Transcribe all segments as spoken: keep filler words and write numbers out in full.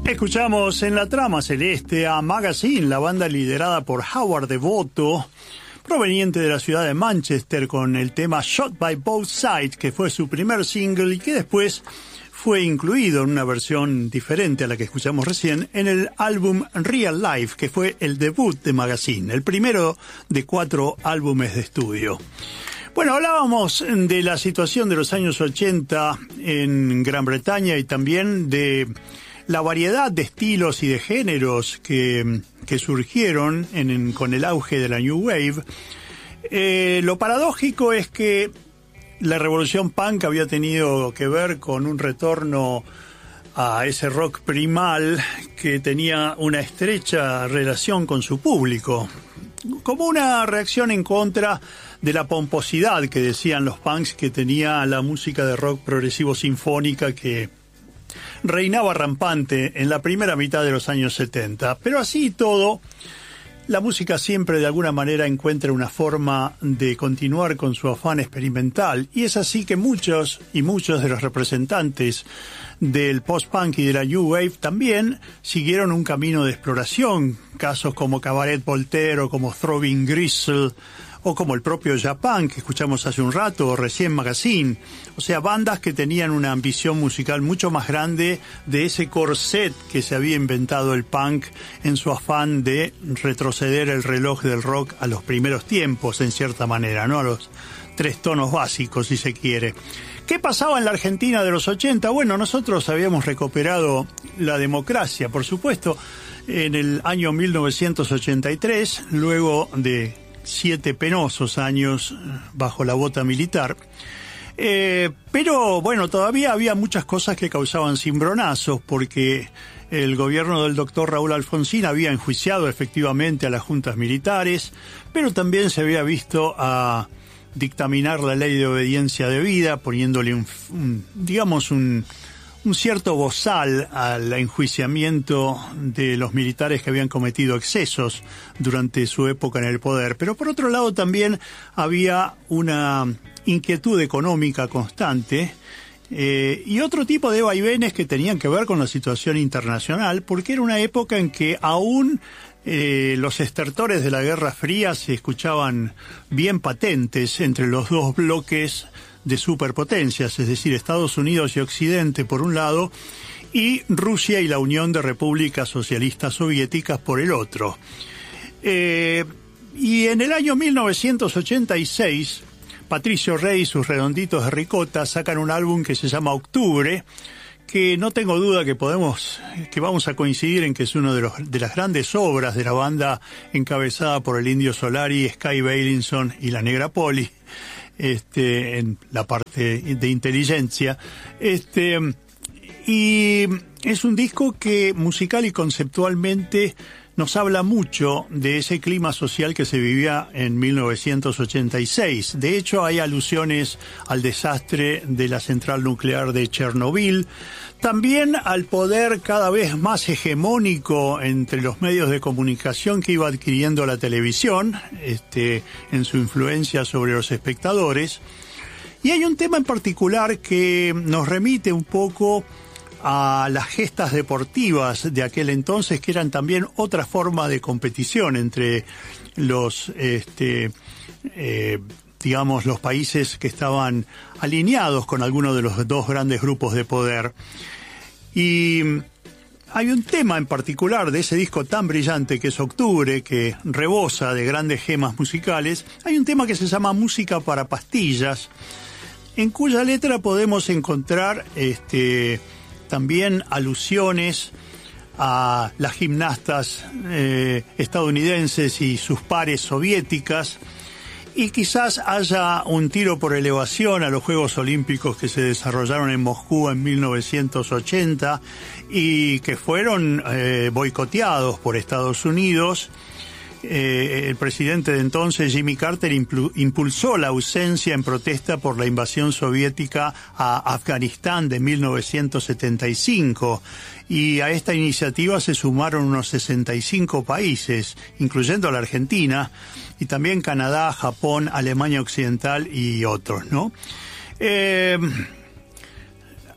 Escuchamos en la trama celeste a Magazine, la banda liderada por Howard Devoto, proveniente de la ciudad de Manchester, con el tema Shot by Both Sides, que fue su primer single y que después fue incluido en una versión diferente a la que escuchamos recién en el álbum Real Life, que fue el debut de Magazine, el primero de cuatro álbumes de estudio. Bueno, hablábamos de la situación de los años ochenta en Gran Bretaña y también de la variedad de estilos y de géneros que, que surgieron en, en, con el auge de la New Wave. Eh, lo paradójico es que la revolución punk había tenido que ver con un retorno a ese rock primal que tenía una estrecha relación con su público, como una reacción en contra de la pomposidad que decían los punks que tenía la música de rock progresivo sinfónica que reinaba rampante en la primera mitad de los años setenta. Pero así y todo, la música siempre de alguna manera encuentra una forma de continuar con su afán experimental, y es así que muchos y muchos de los representantes del post-punk y de la New Wave también siguieron un camino de exploración, casos como Cabaret Voltaire o como Throbbing Gristle, o como el propio Japan, que escuchamos hace un rato, o recién Magazine. O sea, bandas que tenían una ambición musical mucho más grande de ese corset que se había inventado el punk en su afán de retroceder el reloj del rock a los primeros tiempos, en cierta manera, ¿no? A los tres tonos básicos, si se quiere. ¿Qué pasaba en la Argentina de los ochenta? Bueno, nosotros habíamos recuperado la democracia, por supuesto, en el año mil novecientos ochenta y tres, luego de siete penosos años bajo la bota militar. Eh, pero, bueno, todavía había muchas cosas que causaban cimbronazos, porque el gobierno del doctor Raúl Alfonsín había enjuiciado efectivamente a las juntas militares, pero también se había visto a dictaminar la ley de obediencia debida, poniéndole un, un digamos, un, un cierto bozal al enjuiciamiento de los militares que habían cometido excesos durante su época en el poder. Pero por otro lado también había una inquietud económica constante eh, y otro tipo de vaivenes que tenían que ver con la situación internacional, porque era una época en que aún eh, los estertores de la Guerra Fría se escuchaban bien patentes entre los dos bloques de superpotencias, es decir, Estados Unidos y Occidente por un lado, y Rusia y la Unión de Repúblicas Socialistas Soviéticas por el otro. Eh, y en el año mil novecientos ochenta y seis, Patricio Rey y sus Redonditos de Ricota sacan un álbum que se llama Octubre, que no tengo duda que podemos, que vamos a coincidir en que es uno de los de las grandes obras de la banda encabezada por el Indio Solari, Sky Bailinson y la Negra Poli. Este, en la parte de inteligencia, este, y es un disco que musical y conceptualmente nos habla mucho de ese clima social que se vivía en mil novecientos ochenta y seis. De hecho, hay alusiones al desastre de la central nuclear de Chernobyl, también al poder cada vez más hegemónico entre los medios de comunicación que iba adquiriendo la televisión, este, en su influencia sobre los espectadores. Y hay un tema en particular que nos remite un poco a las gestas deportivas de aquel entonces, que eran también otra forma de competición entre los, este, eh, digamos, los países que estaban alineados con alguno de los dos grandes grupos de poder. Y hay un tema en particular de ese disco tan brillante que es Octubre, que rebosa de grandes gemas musicales. Hay un tema que se llama Música para Pastillas, en cuya letra podemos encontrar este también alusiones a las gimnastas eh, estadounidenses y sus pares soviéticas, y quizás haya un tiro por elevación a los Juegos Olímpicos que se desarrollaron en Moscú en mil novecientos ochenta y que fueron eh, boicoteados por Estados Unidos. Eh, el presidente de entonces, Jimmy Carter, impulsó la ausencia en protesta por la invasión soviética a Afganistán de mil novecientos setenta y cinco, y a esta iniciativa se sumaron unos sesenta y cinco países, incluyendo la Argentina, y también Canadá, Japón, Alemania Occidental y otros, ¿no? Eh,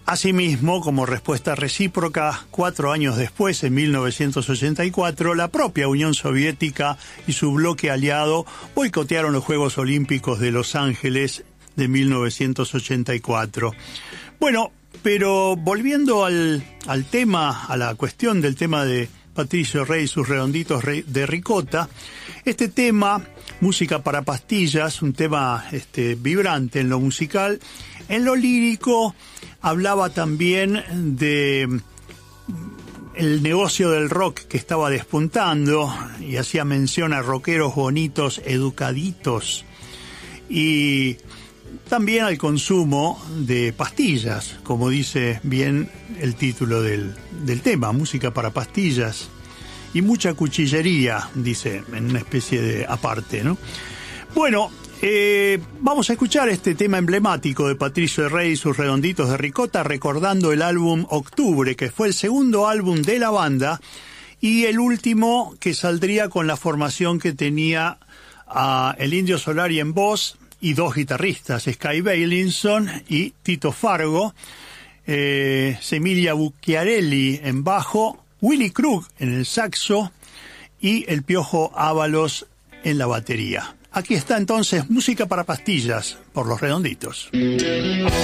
Asimismo, como respuesta recíproca, cuatro años después, en mil novecientos ochenta y cuatro, la propia Unión Soviética y su bloque aliado boicotearon los Juegos Olímpicos de Los Ángeles de mil novecientos ochenta y cuatro. Bueno, pero volviendo al, al tema, a la cuestión del tema de Patricio Rey y sus redonditos de ricota, este tema, música para pastillas, un tema este, vibrante en lo musical, en lo lírico, hablaba también de el negocio del rock que estaba despuntando y hacía mención a rockeros bonitos, educaditos, y también al consumo de pastillas, como dice bien el título del, del tema, música para pastillas, y mucha cuchillería, dice, en una especie de aparte, ¿no? Bueno, eh, vamos a escuchar este tema emblemático de Patricio Rey y sus redonditos de ricota, recordando el álbum Octubre, que fue el segundo álbum de la banda y el último que saldría con la formación que tenía a el Indio Solari en voz y dos guitarristas, Sky Bailinson y Tito Fargo, eh, Semilia Bucchiarelli en bajo, Willy Krug en el saxo y el Piojo Ábalos en la batería. Aquí está entonces música para pastillas por Los Redonditos.